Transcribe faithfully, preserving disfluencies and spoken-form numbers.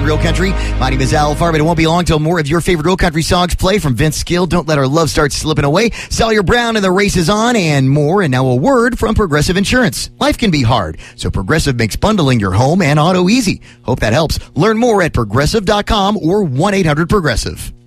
on Real Country. My name is Al Farben. It won't be long till more of your favorite Real Country songs play from Vince Gill. Don't Let Our Love Start Slipping Away. Sawyer Brown and the Race is On, and more. And now a word from Progressive Insurance. Life can be hard, so Progressive makes bundling your home and auto easy. Hope that helps. Learn more at progressive dot com or one eight hundred progressive.